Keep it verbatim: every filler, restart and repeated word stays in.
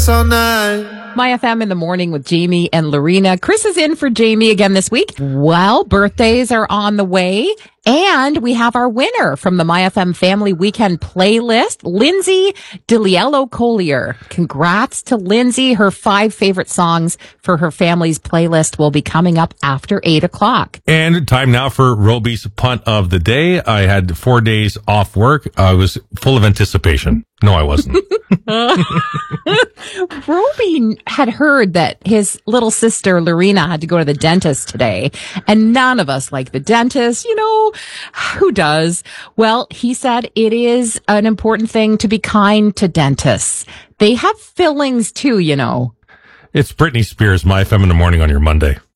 dance all night. My F M in the morning with Jamie and Lorena. Chris is in for Jamie again this week. Well, birthdays are on the way. And we have our winner from the My F M Family Weekend playlist, Lindsay DeLiello Collier. Congrats to Lindsay. Her five favorite songs for her family's playlist will be coming up after eight o'clock. And time now for Roby's punt of the day. I had four days off work. I was full of anticipation. No, I wasn't. Roby had heard that his little sister Lorena had to go to the dentist today, and none of us like the dentist. You know, who does? Well, he said it is an important thing to be kind to dentists. They have fillings too, you know. It's Britney Spears, My F M in the morning on your Monday.